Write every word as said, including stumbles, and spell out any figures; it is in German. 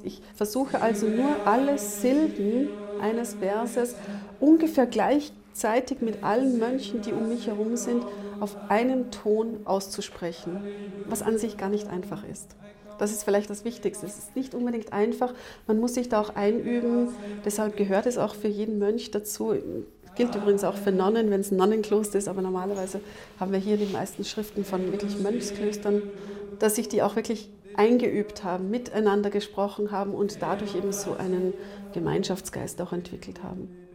Ich versuche also nur alle Silben eines Verses ungefähr gleichzeitig mit allen Mönchen, die um mich herum sind, auf einen Ton auszusprechen, was an sich gar nicht einfach ist. Das ist vielleicht das Wichtigste. Es ist nicht unbedingt einfach, man muss sich da auch einüben, deshalb gehört es auch für jeden Mönch dazu. Gilt übrigens auch für Nonnen, wenn es ein Nonnenkloster ist, aber normalerweise haben wir hier die meisten Schriften von wirklich Mönchsklöstern, dass sich die auch wirklich eingeübt haben, miteinander gesprochen haben und dadurch eben so einen Gemeinschaftsgeist auch entwickelt haben.